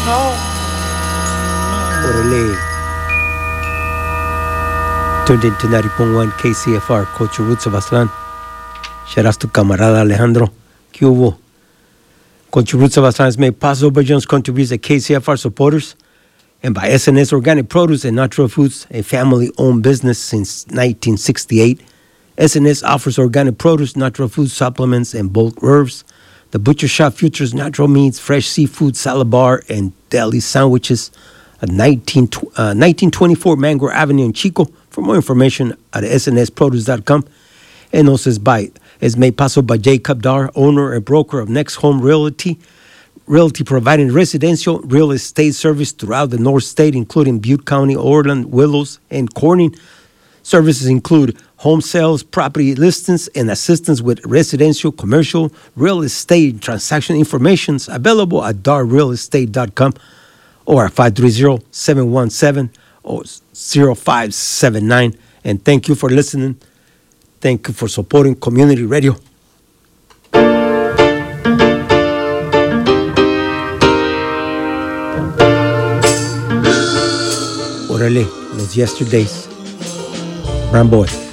No. Orale. Tuned into 90.1 KCFR, Coach Roots of Aztlán. Shout out to camarada Alejandro. ¿Qué hubo? Coach Roots of Aztlán is made possible by Jones contributes at KCFR supporters and by SNS Organic Produce and Natural Foods, a family-owned business since 1968. SNS offers organic produce, natural food supplements, and bulk herbs. The Butcher Shop features natural meats, fresh seafood, salad bar, and deli sandwiches at 1924 Mango Avenue in Chico. For more information at snsproduce.com. And also is made possible by Jacob Dar, owner and broker of Next Home Realty. Realty providing residential real estate service throughout the North State, including Butte County, Orland, Willows, and Corning. Services include home sales, property listings, and assistance with residential, commercial, real estate transaction information available at darrealestate.com or at 530-717-0579. And thank you for listening. Thank you for supporting community radio. Orale, los yesterdays. Brown boy.